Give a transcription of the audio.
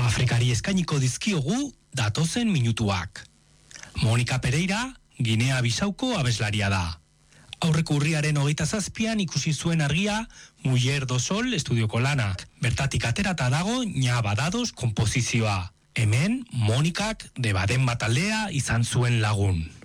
Afrikari eskainiko dizkiogu datozen minutuak. Monika Pereira, Ginea Bisauko abeslaria da. Aurreko urriaren 27an ikusi zuen argia Muller do Sol estudioko lanak. Bertatik aterata dago Ña Badados konposizioa. Hemen Monikak de Baden Bataldea izan zuen lagun.